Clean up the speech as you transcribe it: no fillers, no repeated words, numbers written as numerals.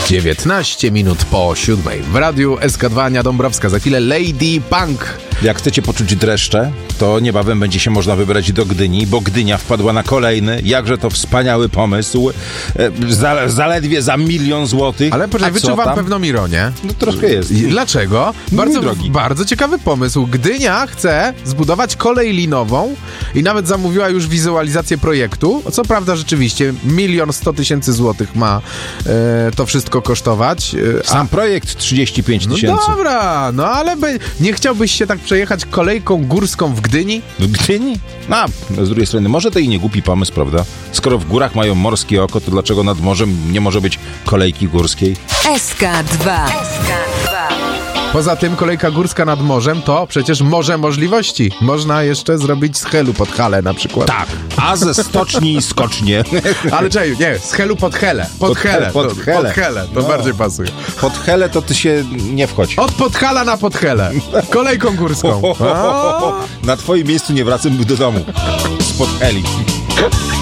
19 minut po 7 w radiu SK2 Ania Dąbrowska. Za chwilę Lady Punk. Jak chcecie poczuć dreszcze, to niebawem będzie się można wybrać do Gdyni, bo Gdynia wpadła na kolejny, jakże to wspaniały pomysł, zaledwie za 1 000 000 złotych. Ale poczekaj, wyczuwam pewną ironię. No troszkę jest. Dlaczego? Bardzo ciekawy pomysł. Gdynia chce zbudować kolej linową i nawet zamówiła już wizualizację projektu. Co prawda rzeczywiście 1 100 000 złotych ma to wszystko kosztować. Sam projekt 35 000. No dobra, no ale nie chciałbyś się tak przejechać kolejką górską w Gdyni? W Gdyni? No, z drugiej strony, może to i nie głupi pomysł, prawda? Skoro w górach mają morskie oko, to dlaczego nad morzem nie może być kolejki górskiej? SK2. Poza tym kolejka górska nad morzem to przecież morze możliwości. Można jeszcze zrobić z Helu pod Halę na przykład. Tak, a ze stoczni skocznie. Ale czekaj, nie, z Helu pod Helę. Pod Helę, to bardziej pasuje. Pod Helę to ty się nie wchodź. Od Podhala na Podhelę. Kolejką górską. Na twoim miejscu nie wracam do domu. Spod Heli.